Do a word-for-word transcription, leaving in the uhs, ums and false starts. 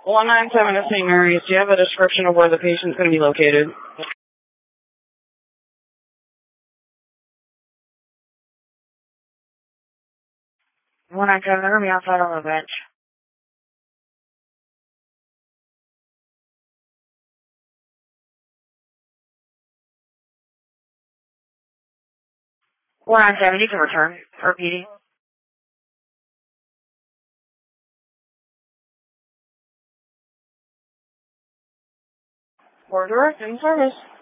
one nine seven to Saint Mary's. Do you have a description of where the patient's going to be located? one nine seven, they're going to be outside on the bench. one nine seven, you can return. Repeating. For direct in service.